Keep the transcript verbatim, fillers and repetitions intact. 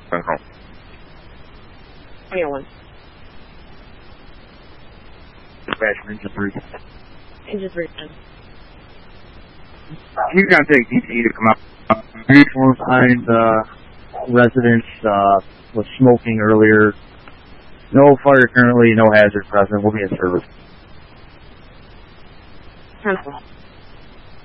Uh-huh. twenty oh one. Dispatch engine three. Engine three. You can contact D C to come out. Mutual find uh, residents uh, was smoking earlier. No fire currently, no hazard present. We'll be in service. ten